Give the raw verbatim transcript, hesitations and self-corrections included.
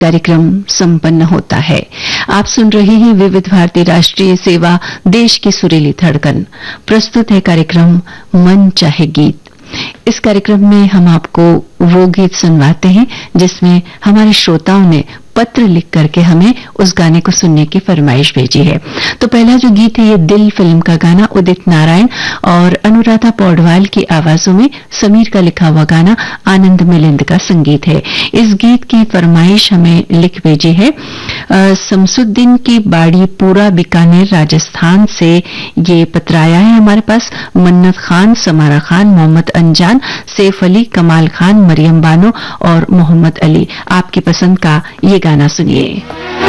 कार्यक्रम संपन्न होता है। आप सुन रहे हैं विविध भारती राष्ट्रीय सेवा, देश की सुरीली धड़कन। प्रस्तुत है कार्यक्रम मन चाहे गीत। इस कार्यक्रम में हम आपको वो गीत सुनवाते हैं जिसमें हमारे श्रोताओं ने पत्र लिख करके हमें उस गाने को सुनने की फरमाइश भेजी है। तो पहला जो गीत है ये दिल फिल्म का गाना, उदित नारायण और अनुराधा पौडवाल की आवाजों में समीर का लिखा हुआ गाना, आनंद मिलिंद का संगीत है। इस गीत की फरमाइश हमें लिख भेजी है शमसुद्दीन की बाड़ी, पूरा बीकानेर, राजस्थान से ये पत्र आया है हमारे पास। मन्नत खान, समारा खान, मोहम्मद अनजान, सैफ अली, कमाल खान, मरियम बानो और मोहम्मद अली। आपकी पसंद का ये गाना सुनिए।